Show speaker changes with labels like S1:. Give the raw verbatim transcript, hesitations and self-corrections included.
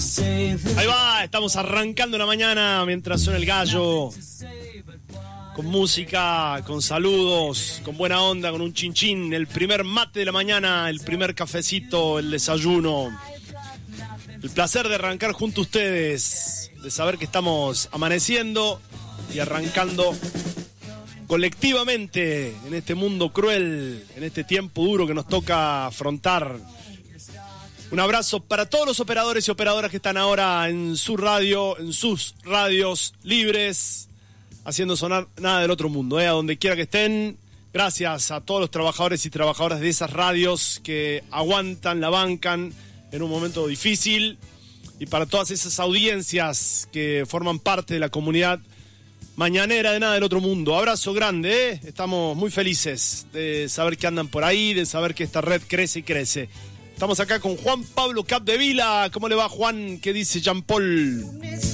S1: Ahí va, estamos arrancando la mañana mientras suena el gallo. Con música, con saludos, con buena onda, con un chinchín. El primer mate de la mañana, el primer cafecito, el desayuno. El placer de arrancar junto a ustedes, de saber que estamos amaneciendo y arrancando colectivamente en este mundo cruel, en este tiempo duro que nos toca afrontar. Un abrazo para todos los operadores y operadoras que están ahora en su radio, en sus radios libres, haciendo sonar nada del otro mundo, ¿eh? A donde quiera que estén. Gracias a todos los trabajadores y trabajadoras de esas radios que aguantan, la bancan en un momento difícil. Y para todas esas audiencias que forman parte de la comunidad mañanera de nada del otro mundo. Abrazo grande, ¿eh? Estamos muy felices de saber que andan por ahí, de saber que esta red crece y crece. Estamos acá con Juan Pablo Capdevila. ¿Cómo le va, Juan? ¿Qué dice Jean Paul?